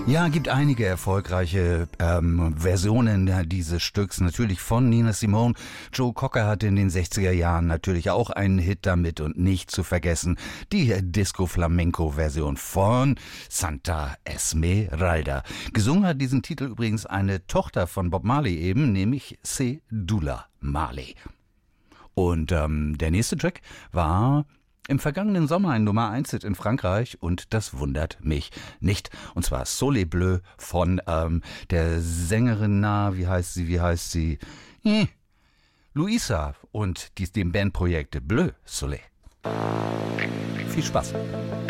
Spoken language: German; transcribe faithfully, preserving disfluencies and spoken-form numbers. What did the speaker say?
Ja, gibt einige erfolgreiche ähm, Versionen dieses Stücks, natürlich von Nina Simone. Joe Cocker hatte in den sechziger Jahren natürlich auch einen Hit damit und nicht zu vergessen die Disco-Flamenco-Version von Santa Esmeralda. Gesungen hat diesen Titel übrigens eine Tochter von Bob Marley eben, nämlich Sedula Marley. Und ähm, der nächste Track war im vergangenen Sommer ein Nummer eins Hit in Frankreich und das wundert mich nicht. Und zwar Soleil Bleu von ähm, der Sängerin, na, wie heißt sie, wie heißt sie? Hm. Luisa und dies, dem Bandprojekt Bleu Soleil. Viel Spaß.